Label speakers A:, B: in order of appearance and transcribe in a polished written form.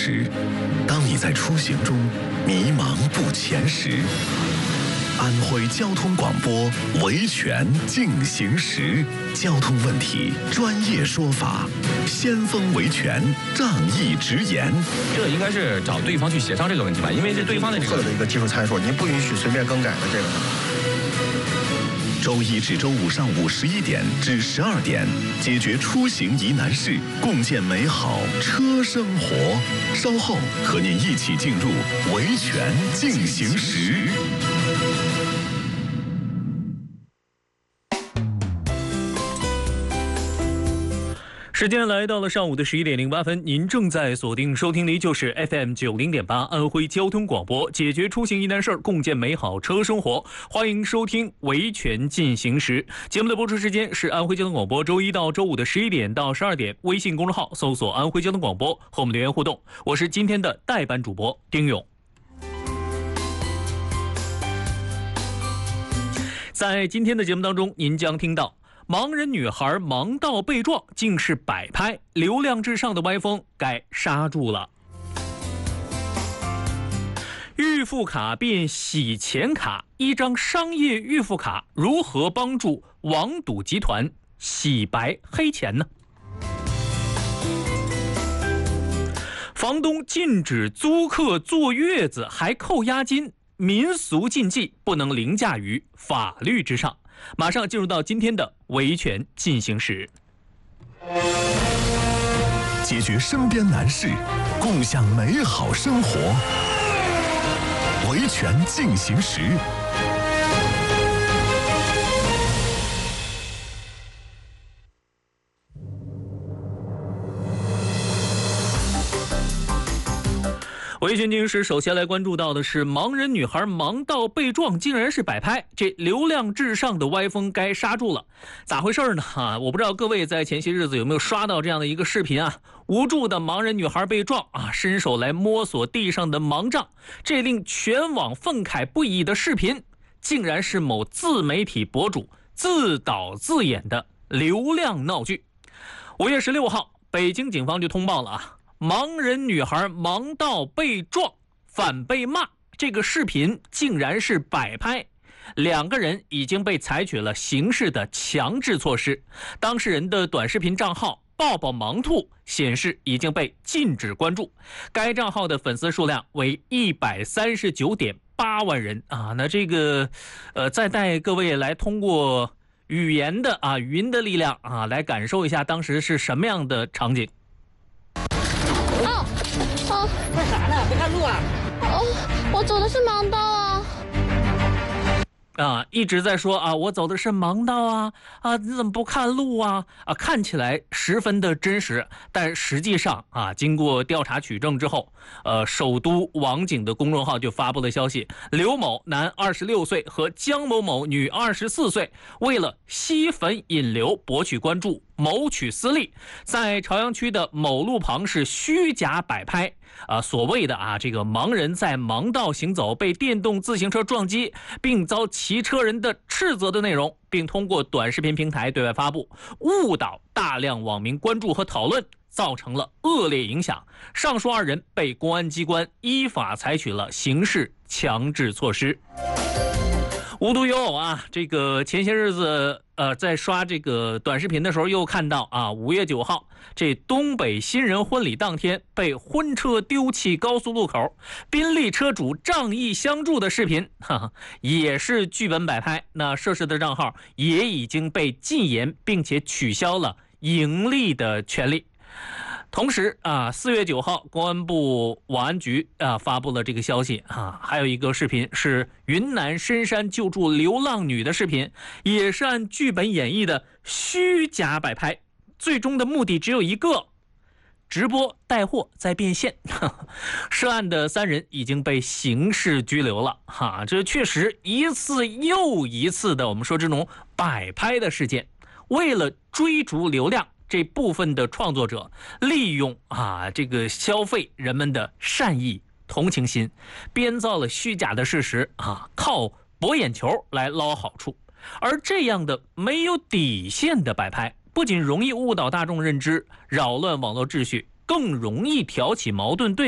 A: 时，当你在出行中迷茫不前时，安徽交通广播维权进行时，交通问题专业说法，先锋维权，仗义直言。
B: 这应该是找对方去协商这个问题吧，因为这对方的这个
C: 一个技术参数，您不允许随便更改的这个。
A: 周一至周五上午11点至12点，解决出行疑难事，共建美好车生活。稍后和您一起进入维权进行时。
D: 时间来到了上午的11点08分，您正在锁定收听的就是 FM 90.8安徽交通广播，解决出行疑难事儿，共建美好车生活。欢迎收听维权进行时。节目的播出时间是安徽交通广播周一到周五的11点到12点，微信公众号搜索安徽交通广播和我们留言互动。我是今天的代班主播丁勇。在今天的节目当中，您将听到盲人女孩盲道被撞，竟是摆拍，流量至上的歪风该刹住了。预付卡变洗钱卡，一张商业预付卡如何帮助网赌集团洗白黑钱呢？房东禁止租客坐月子还扣押金，民俗禁忌不能凌驾于法律之上。马上进入到今天的维权进行时，
A: 解决身边难事，共享美好生活。维权进行时。
D: 维权进行时，首先来关注到的是盲人女孩盲道被撞，竟然是摆拍，这流量至上的歪风该刹住了。咋回事呢？我不知道各位在前些日子有没有刷到这样的一个视频啊？无助的盲人女孩被撞伸手来摸索地上的盲杖，这令全网愤慨不已的视频，竟然是某自媒体博主自导自演的流量闹剧。5月16号，北京警方就通报了盲人女孩盲道被撞反被骂，这个视频竟然是摆拍，2个人已经被采取了刑事的强制措施。当事人的短视频账号抱抱盲兔显示已经被禁止关注，该账号的粉丝数量为139.8万人那这个再带各位来通过语言的语音的力量来感受一下当时是什么样的场景。
E: 干啥呢？不看路啊？
F: 我走的是盲道
D: 一直在说我走的是盲道你怎么不看路看起来十分的真实，但实际上经过调查取证之后，首都网警的公众号就发布了消息，刘某男26岁和江某某女24岁为了吸粉引流博取关注谋取私利，在朝阳区的某路旁是虚假摆拍所谓的这个盲人在盲道行走被电动自行车撞击并遭骑车人的斥责的内容，并通过短视频平台对外发布，误导大量网民关注和讨论，造成了恶劣影响。上述2人被公安机关依法采取了刑事强制措施。无独有偶这个前些日子在刷这个短视频的时候，又看到5月9号这东北新人婚礼当天被婚车丢弃高速路口，宾利车主仗义相助的视频，也是剧本摆拍。那涉事的账号也已经被禁言，并且取消了盈利的权利。同时4月9号，公安部网安局发布了这个消息还有一个视频是云南深山救助流浪女的视频，也是按剧本演绎的虚假摆拍，最终的目的只有一个：直播带货再变现。涉案的3人已经被刑事拘留了这确实一次又一次的我们说这种摆拍的事件，为了追逐流量，这部分的创作者利用这个消费人们的善意同情心，编造了虚假的事实靠博眼球来捞好处。而这样的没有底线的摆拍，不仅容易误导大众认知，扰乱网络秩序，更容易挑起矛盾对